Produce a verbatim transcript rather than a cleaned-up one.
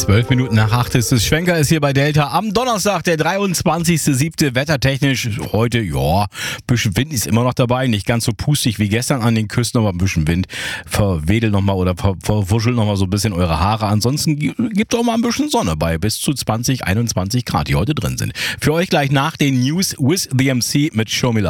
Zwölf Minuten nach acht ist es. Schwenker ist hier bei Delta am Donnerstag, der dreiundzwanzigster siebte Wettertechnisch heute, ja, bisschen Wind ist immer noch dabei. Nicht ganz so pustig wie gestern an den Küsten, aber ein bisschen Wind. Verwedelt nochmal oder ver verwuschelt nochmal so ein bisschen eure Haare. Ansonsten gibt auch mal ein bisschen Sonne bei bis zu zwanzig, einundzwanzig Grad, die heute drin sind. Für euch gleich nach den News with the M C mit Show Me Love.